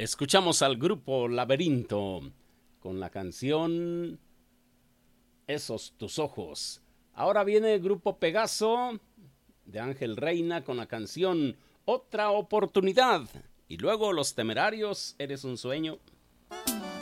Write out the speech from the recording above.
Escuchamos al grupo Laberinto con la canción Esos tus ojos. Ahora viene el grupo Pegaso de Ángel Reina con la canción Otra oportunidad. Y luego Los Temerarios, Eres un sueño.